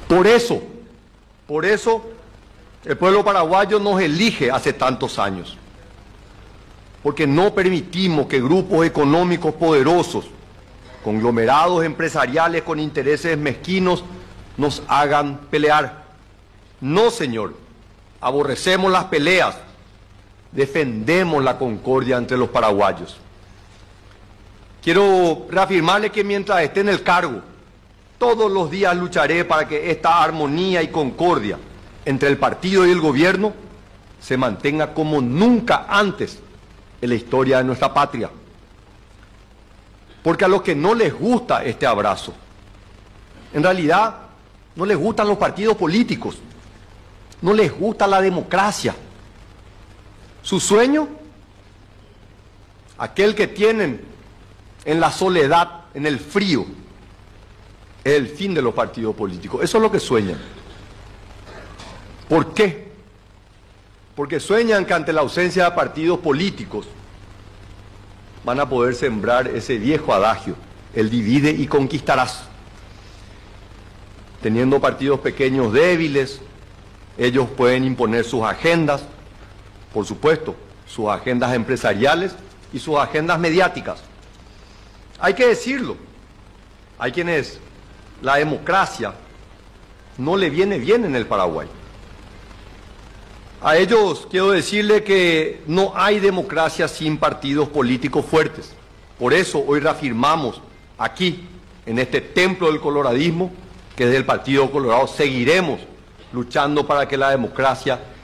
Por eso, el pueblo paraguayo nos elige hace tantos años. Porque no permitimos que grupos económicos poderosos, conglomerados empresariales con intereses mezquinos, nos hagan pelear. No, señor, aborrecemos las peleas, defendemos la concordia entre los paraguayos. Quiero reafirmarle que mientras esté en el cargo, todos los días lucharé para que esta armonía y concordia entre el partido y el gobierno se mantenga como nunca antes en la historia de nuestra patria. Porque a los que no les gusta este abrazo, en realidad no les gustan los partidos políticos, no les gusta la democracia. Su sueño, aquel que tienen en la soledad, en el frío, es el fin de los partidos políticos. Eso es lo que sueñan. ¿Por qué? Porque sueñan que ante la ausencia de partidos políticos van a poder sembrar ese viejo adagio, el divide y conquistarás. Teniendo partidos pequeños débiles, ellos pueden imponer sus agendas, por supuesto, sus agendas empresariales y sus agendas mediáticas. Hay que decirlo, hay quienes la democracia no le viene bien en el Paraguay. A ellos quiero decirle que no hay democracia sin partidos políticos fuertes. Por eso hoy reafirmamos aquí, en este templo del coloradismo, que desde el Partido Colorado seguiremos luchando para que la democracia